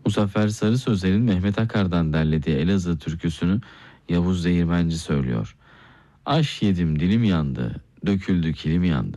Muzaffer Sarı Sözler'in Mehmet Akar'dan derlediği Elazığ türküsünü Yavuz Değirmenci söylüyor. Aş yedim dilim yandı, döküldü kilim yandı.